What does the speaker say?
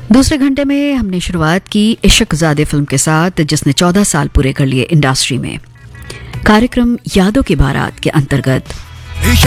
दूसरे घंटे में हमने शुरुआत की इश्कज़ादे फिल्म के साथ, जिसने 14 साल पूरे कर लिए इंडस्ट्री में। कार्यक्रम यादों की बारात के अंतर्गत